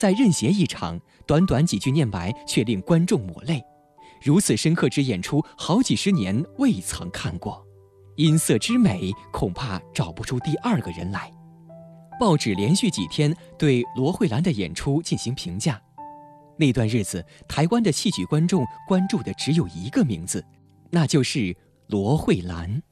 再任写一场，短短几句念白却令观众抹泪。如此深刻之演出，好几十年未曾看过。音色之美，恐怕找不出第二个人来。报纸连续几天对罗慧兰的演出进行评价。那段日子，台湾的戏曲观众关注的只有一个名字，那就是罗慧兰。